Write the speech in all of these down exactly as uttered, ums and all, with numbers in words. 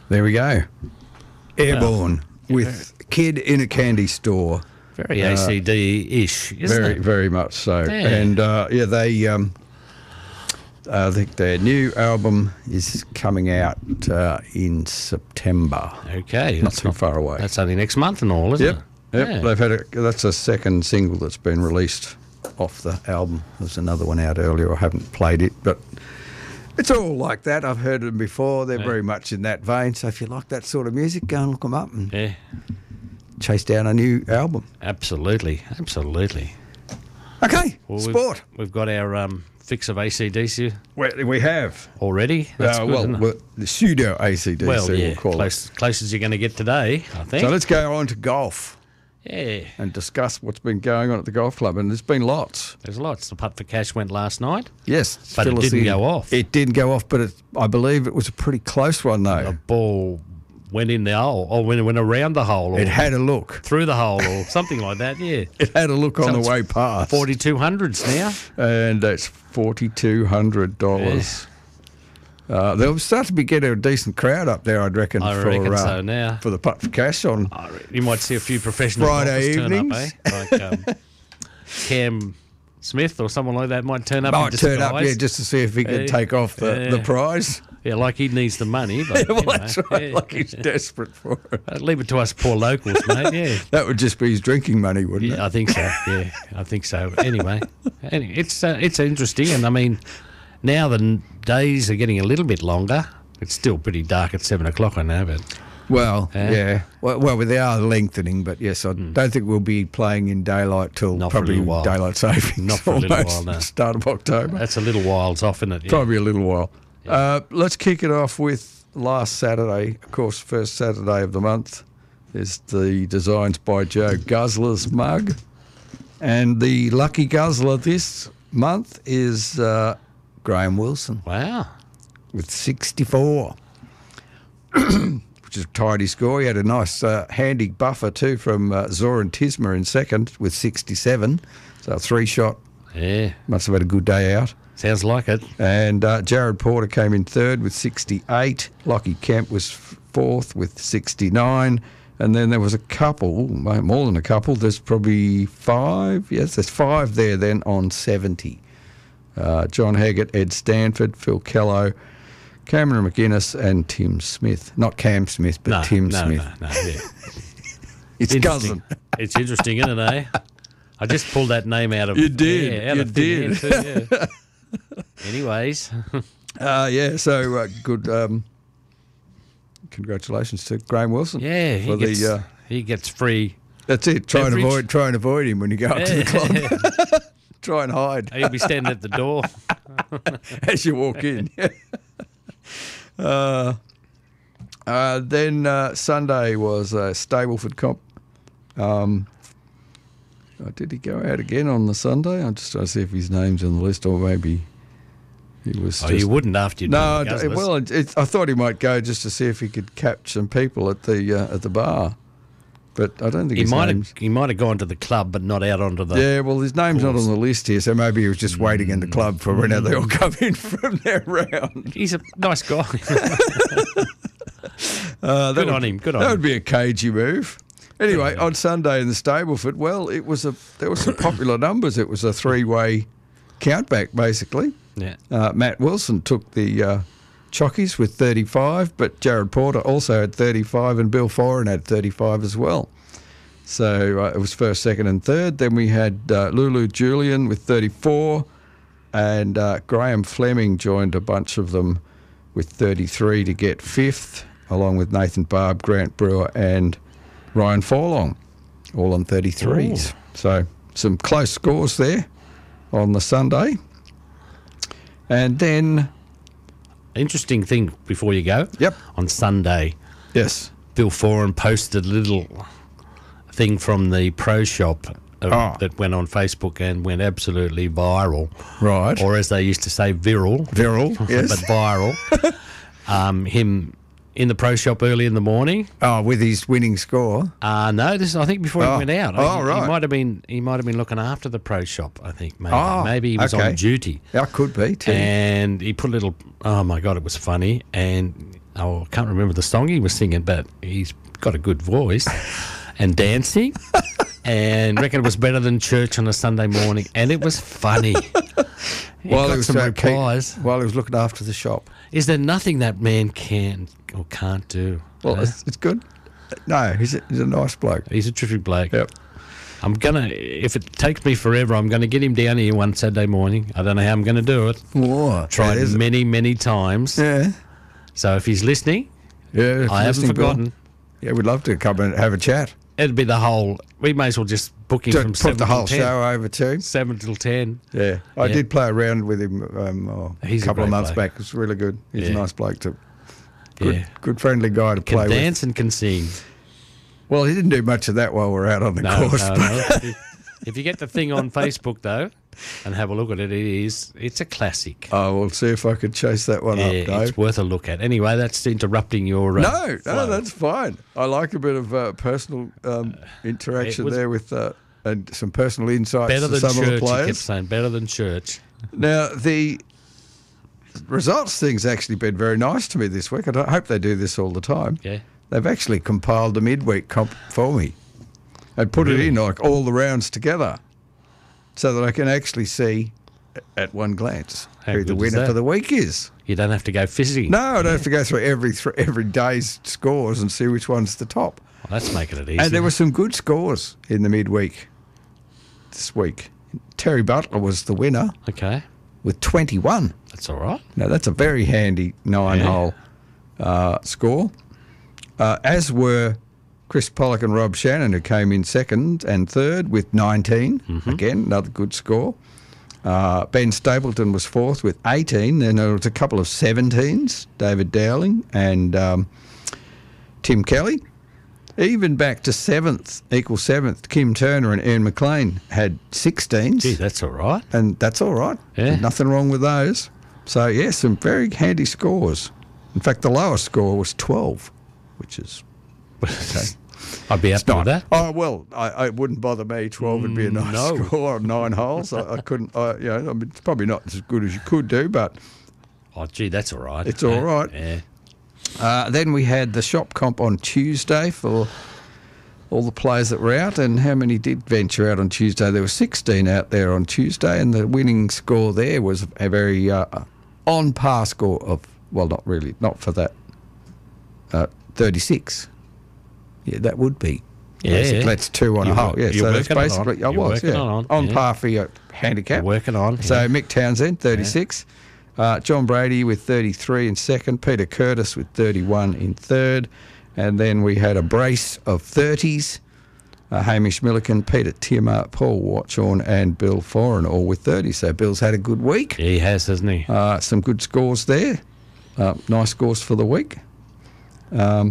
There we go. Airborne well, with Kid in a Candy Store. Very A C D-ish, isn't very, it? Very much so. Yeah. And, uh, yeah, they... Um, I think their new album is coming out uh, in September. Okay. Not too far away. That's only next month and all, isn't yep. it? Yep. Yeah. They've had a, that's a second single that's been released off the album. There's another one out earlier. I haven't played it, but it's all like that. I've heard them before. They're Yeah. very much in that vein. So if you like that sort of music, go and look them up and Yeah. chase down a new album. Absolutely. Absolutely. Okay, Well, sport. We've, we've got our um, fix of A C D C We, we have. already. That's uh, good, well, isn't it? well, the pseudo A C D C, Well, yeah, we'll call close, close as you're going to get today, I it. think. So let's go on to golf yeah, and discuss what's been going on at the golf club. And there's been lots. there's lots. The putt for cash went last night. Yes. But it fill us didn't in. go off. It didn't go off, but it, I believe it was a pretty close one, though. The ball went in the hole, or went, went around the hole, or It had a look. through the hole, or something like that, yeah. It had a look So on it's the way past. forty-two hundreds now. And that's forty-two hundred dollars. Uh, they'll start to be getting a decent crowd up there, I'd reckon, I for, reckon uh, so now. for the putt for cash on. I reckon you might see a few professional Friday golfers evenings. turn up, eh? Like um, Cam Smith or someone like that might turn up. Might in turn disguise. up, yeah, just to see if he can Yeah. take off the, Yeah. the prize. Yeah, like he needs the money. But, well, you know, that's right. yeah. Like he's desperate for it. Uh, Leave it to us poor locals, mate. Yeah. That would just be his drinking money, wouldn't Yeah, I think so. Yeah, I think so. Anyway, anyway it's uh, it's interesting, and I mean, now the n- days are getting a little bit longer. It's still pretty dark at seven o'clock, I know, but it? Well, Yeah. yeah. Well, well, they are lengthening, but yes, I don't think we'll be playing in daylight till Not for a probably little while. daylight savings. Not for a little almost, while, no. Start of October. that's a little whiles off, isn't it? Yeah. Probably a little while. Uh, let's kick it off with last Saturday. Of course, first Saturday of the month is the Designs by Joe Guzzler's mug. And the lucky guzzler this month is uh, Graham Wilson Wow. with sixty-four, which is a tidy score. He had a nice uh, handy buffer too from uh, Zoran Tismer in second with sixty-seven. So a three-shot. Yeah. Must have had a good day out. Sounds like it. And uh, Jared Porter came in third with sixty-eight. Lockie Kemp was f- fourth with sixty-nine. And then there was a couple, more than a couple. There's probably five. Yes, there's five there then on seventy. Uh, John Haggett, Ed Stanford, Phil Kello, Cameron McGuinness, and Tim Smith. Not Cam Smith, but No, Tim no, Smith. no, no, yeah. It's Interesting. cousin. It's interesting, isn't it, eh? I just pulled that name out of You did, yeah, out you of thin air did. too, yeah. Anyways, Uh, yeah, so uh, good. Um, congratulations to Graham Wilson. yeah, he for gets the, uh, he gets free. That's it. Try and Beverage. avoid, try and avoid him when you go up to the club. Try and hide He'll be standing at the door. as you walk in. uh, uh, then uh, Sunday was uh, Stableford comp. Um, uh, did he go out again on the Sunday? I'm just trying to see if his name's on the list, or maybe he was. Oh, just, you wouldn't after you. No, d- well, it, it, I thought he might go just to see if he could catch some people at the uh, at the bar, but I don't think he his might name's. have he might have gone to the club, but not out onto the. Yeah, well, his name's not course. on the list here, so maybe he was just waiting in the club for when they all come in from their round. He's a nice guy. Uh, that Good would- on him, good on that him. would be a cagey move. Anyway, on Sunday in the Stableford, well, it was a there were some popular numbers. It was a three-way countback, basically. Yeah. Uh, Matt Wilson took the uh, chockies with thirty-five, but Jared Porter also had thirty-five, and Bill Foran had thirty-five as well. So uh, it was first, second, and third. Then we had uh, Lulu Julian with thirty-four, and uh, Graham Fleming joined a bunch of them with thirty-three to get fifth, along with Nathan Barb, Grant Brewer, and Ryan Forlong, all on thirty-threes. Ooh. So some close scores there on the Sunday. And then, Interesting thing before you go. Yep. On Sunday, yes, Bill Foran posted a little thing from the pro shop uh, Oh. that went on Facebook and went absolutely viral, right. or as they used to say, viral, Viral, yes. but viral. um, him in the pro shop early in the morning. Oh, with his winning score. Uh, no, this is, I think before Oh. he went out. Oh, he, right. He might have been. He might have been looking after the pro shop. I think maybe. Oh, maybe he was okay. on duty. That could be, too. And he put a little. Oh my God, it was funny. And oh, I can't remember the song he was singing, but he's got a good voice and dancing. And reckon it was better than church on a Sunday morning, and it was funny. He While got he was some uh, keep- replies. while he was looking after the shop. Is there nothing that man can or can't do? Well, You know? it's, it's good. No, he's a, he's a nice bloke. He's a terrific bloke. Yep. I'm gonna, if it takes me forever, I'm gonna get him down here one Saturday morning. I don't know how I'm gonna do it. What? Tried many, many times. Yeah. So if he's listening, Yeah. if I you're haven't listening, Bill, forgotten. Yeah, we'd love to come and have a chat. It'd be the whole. We may as well just book him To from put seven the till whole ten. show over to him. Seven till ten. Yeah. I Yeah. did play around with him um, oh, a He's a couple of great months bloke. back. It was really good. He's Yeah. a nice bloke to. Good, Yeah. good friendly guy to Can play dance and can sing. with. Well, he didn't do much of that while we're out on the No, course. no, but- no. If you- If you get the thing on Facebook though, and have a look at it, it is it's a classic. I will see if I could chase that one Yeah, up, Dave. it's worth a look at. Anyway, that's interrupting your. Uh, No, no, flow. that's fine. I like a bit of uh, personal um, interaction was- there with uh, and some personal insights better to than some church. of the He kept players. saying better than church. Now, the results thing's actually been very nice to me this week. I don't- hope they do this all the time. Yeah. They've actually compiled the midweek comp for me and put it Really? in like all the rounds together so that I can actually see at one glance How who the good is winner that? for the week is. You don't have to go fizzy. No, I don't have to go through every th- every day's scores and see which one's the top. Well, that's making it easy. And there were some good scores in the midweek this week. Terry Butler was the winner Okay, with twenty-one. that's all right. Now, that's a very handy nine-hole uh, score, uh, as were Chris Pollock and Rob Shannon, who came in second and third with nineteen. Mm-hmm. Again, another good score. Uh, Ben Stapleton was fourth with eighteen. Then there was a couple of seventeens, David Dowling and um, Tim Kelly. Even back to seventh, equal seventh, Kim Turner and Ian McLean had sixteens. Gee, that's all right. And that's all right. Yeah. Nothing wrong with those. So, yeah, some very handy scores. In fact, the lowest score was twelve, which is okay. I'd be happy with that. Oh, well, I, I it wouldn't bother me. twelve would be a nice no. score on nine holes. I, I couldn't, I, you know, I mean, it's probably not as good as you could do, but Oh, gee, that's all right. It's all Yeah, right. Yeah. uh, then we had the shop comp on Tuesday for all the players that were out. And how many did venture out on Tuesday? There were sixteen out there on Tuesday, and the winning score there was a very uh, on par score of, well, not really, not for that, uh, thirty-six. Yeah, that would be. Yeah, Basically, yeah. that's two on You're a hole. wo- Yeah, you're so that's working it on. basically, I You're was, working yeah. it on, On yeah. par for your handicap. You're working on. So yeah. Mick Townsend, thirty-six. Uh, John Brady with thirty-three in second. Peter Curtis with thirty-one in third. And then we had a brace of thirties. Uh, Hamish Milliken, Peter Timmer, Paul Watchorn and Bill Foran all with thirty. So Bill's had a good week. Yeah, he has, hasn't he? Uh, some good scores there. Uh, nice scores for the week. Um,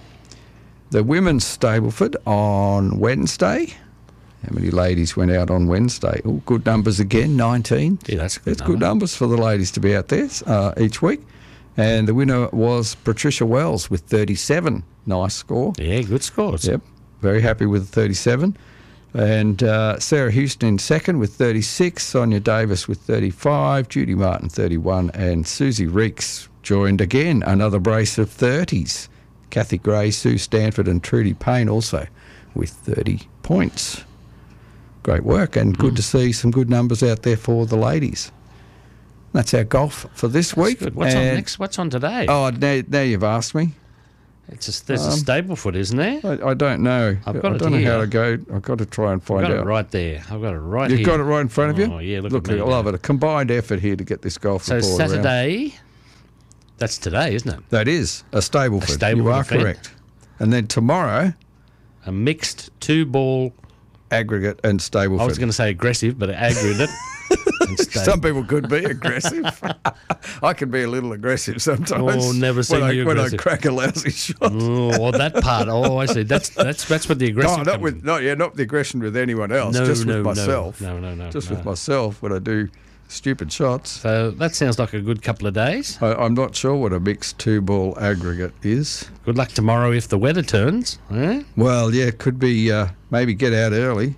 the women's Stableford on Wednesday. How many ladies went out on Wednesday? Oh, good numbers again, nineteen. Yeah, that's a good It's good number. numbers for the ladies to be out there uh, each week. And the winner was Patricia Wells with thirty-seven. Nice score. Yeah, good scores. Yep, very happy with the thirty-seven. And uh, Sarah Houston in second with thirty-six, Sonia Davis with thirty-five, Judy Martin thirty-one, and Susie Reeks joined again, another brace of thirties. Kathy Gray, Sue Stanford and Trudy Payne also with thirty points. Great work, and good Mm. to see some good numbers out there for the ladies. That's our golf for this week. Good. What's on And- next? What's on today? Oh, now, now you've asked me. It's a, there's um, a Stableford, isn't there? I, I don't know. I've got I it don't know how here. to go. I've got to try and I've find got out. it right there. I've got it right You've here. got it right in front of you? Oh, yeah, look Look, at me I love go. it. A combined effort here to get this golf So report around. Saturday, that's today, isn't it? That is a Stableford. A Stableford you are event. correct. And then tomorrow, A mixed two-ball, aggregate and Stableford. I was going to say aggressive, but aggregate. and stable. Some people could be aggressive. I can be a little aggressive sometimes. Oh, never seen when I, you when I aggressive. crack a lousy shot. Oh, well, that part. Oh, I see. That's that's that's what the aggressive. No, not comes with in. not yeah, not the aggression with anyone else. No, just no, with no. myself. No, no, no. Just no. with myself when I do stupid shots. So that sounds like a good couple of days. I, I'm not sure what a mixed two ball aggregate is. Good luck tomorrow if the weather turns. Eh? Well, yeah, could be uh, maybe get out early.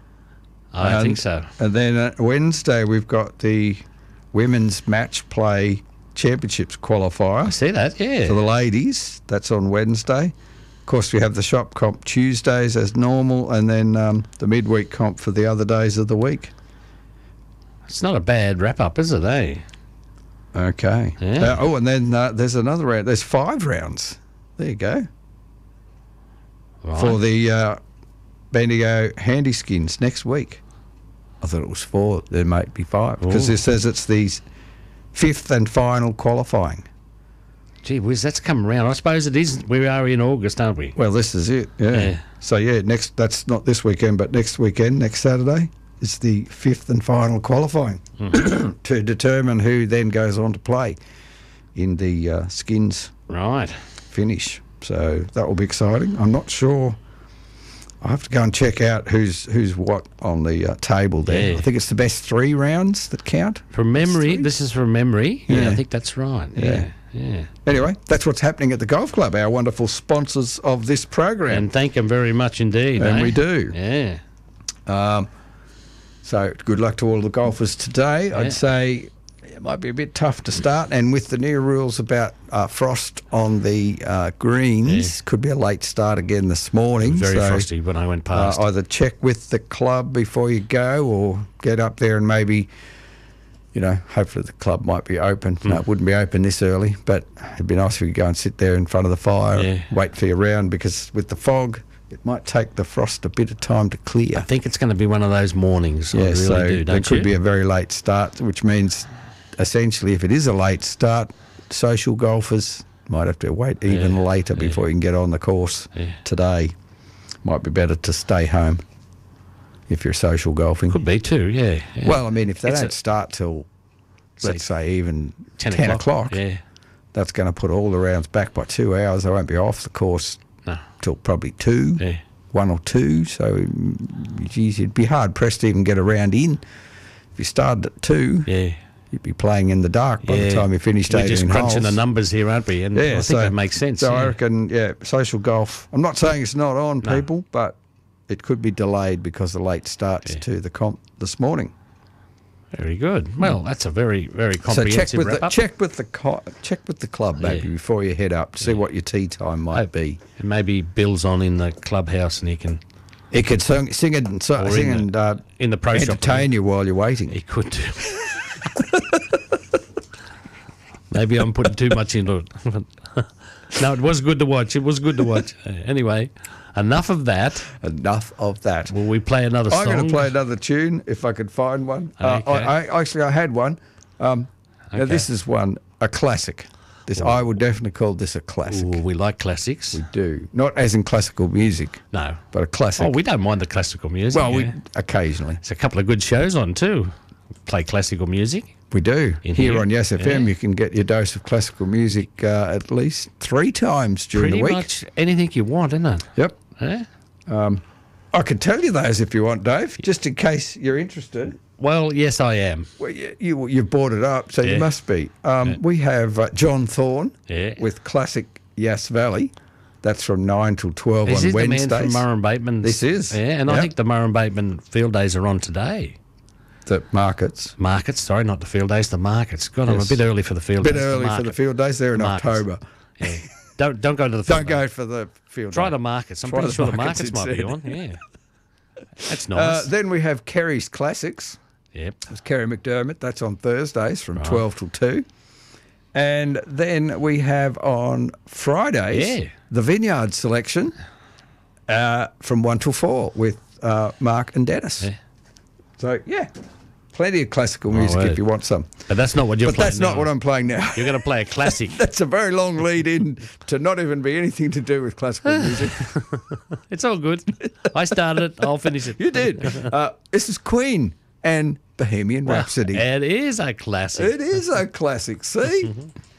I And- think so. And then uh, Wednesday we've got the women's match play Championships qualifier. I see that, yeah. For the ladies, that's on Wednesday. Of course, we have the shop comp Tuesdays as normal, and then um, the midweek comp for the other days of the week. It's not a bad wrap-up, is it, eh? Okay. Yeah. Uh, oh, and then uh, there's another round. There's five rounds. There you go. Right. For the uh, Bendigo Handy Skins next week. I thought it was four. There might be five. Because Ooh. it says it's the fifth and final qualifying. Gee whiz, that's come around. I suppose it is. We are in August, aren't we? Well, this is it. Yeah. Yeah. So, yeah, next. That's not this weekend, but next weekend, next Saturday, is the fifth and final qualifying Mm-hmm. to determine who then goes on to play in the uh, Skins Right. finish. So that will be exciting. I'm not sure. I have to go and check out who's who's what on the uh, table there. Yeah. I think it's the best three rounds that count. From memory, Three? this is from memory. Yeah, Yeah. I think that's right. Yeah, yeah. Anyway, that's what's happening at the Golf Club, our wonderful sponsors of this program. And thank them very much indeed. And eh? we do. Yeah. Um, so good luck to all the golfers today. Yeah. I'd say it might be a bit tough to start, and with the new rules about uh, frost on the uh, greens, Yeah. could be a late start again this morning. Very so, frosty when I went Uh, past. either check with the club before you go, or get up there and maybe, you know, hopefully the club might be open. Hmm. No, it wouldn't be open this early, but it'd be nice if you could go and sit there in front of the fire, Yeah. and wait for your round, because with the fog, it might take the frost a bit of time to clear. I think it's going to be one of those mornings. I Yeah, really so do, there don't could you? be a very late start, which means essentially if it is a late start, social golfers might have to wait even Yeah, later yeah. before you can get on the course Yeah. today. Might be better to stay home if you're social golfing. Could be too, yeah. yeah. Well, I mean, if they It's don't a- start till, Say let's say, even ten, ten, o'clock. o'clock, Yeah. that's going to put all the rounds back by two hours. They won't be off the course No. till probably two. Yeah. One or two, so mm, geez, it'd be hard pressed to even get a round in. If you started at two, Yeah. you'd be playing in the dark by yeah. the time you finished We're eighteen just crunching holes. the numbers here, aren't we? And Yeah, I think so, that makes sense. So yeah. I reckon, yeah, social golf. I'm not saying it's not on, No. people, but it could be delayed because of late starts Yeah. to the comp this morning. Very good. Well, that's a very, very So comprehensive check with the wrap-up. check with the co- check with the club maybe Yeah. before you head up. See what your tea time might Hope- be. And maybe Bill's on in the clubhouse and he can, He could sing, sing and so, Or sing in the- and uh, in the pro shop. entertain you while you're waiting. He could do. Maybe I'm putting too much into it. No, it was good to watch. It was good to watch. Uh, anyway, enough of that. Enough of that. Will we play another song? I'm going to play another tune if I could find one. Uh, Okay. I, I actually I had one. Um, Now Okay. this is one a classic. This I would definitely call this a classic. Ooh, we like classics. We do not as in classical music, No. but a classic. Oh, we don't mind the classical music. well, we yeah. occasionally There's a couple of good shows on too. Play classical music. we do In here, here, on Yes F M. yeah. You can get your dose of classical music uh, at least three times during Pretty the week. much anything you want, isn't it? Yep. Yeah? I could tell you those if you want, Dave, just in case you're interested. Well, yes, I am. Well, you, you, you've brought it up, so Yeah. you must be. Um, Yeah. We have uh, John Thorne Yeah. with classic Yass Valley. That's from nine till twelve Is on it the man Wednesdays. from Murray Bateman? This is, Yeah, and I yep. think the Murray Bateman field days are on today. The markets. Markets, sorry, not the field days, the markets. God, I'm Yes. a bit early for the field A bit days. early for the market. field days. They're in Markets. October. Yeah. Don't don't go to the field Don't go days. for the field Try day. the markets. I'm Try pretty the sure the markets markets might be on. instead. Yeah. That's Uh, nice. then we have Kerry's Classics. yep. It's Kerry McDermott. That's on Thursdays from twelve till two. And then we have on Fridays Yeah. the Vineyard Selection uh, from one till four with uh, Mark and Dennis. Yeah. So, yeah, plenty of classical music word. if you want some. But that's not what you're But playing that's not now. what I'm playing now. You're going to play a classic. That's a very long lead in to not even be anything to do with classical music. It's all good. I started it. I'll finish it. You did. Uh, this is Queen and Bohemian Rhapsody. It is a classic. It is a classic. See?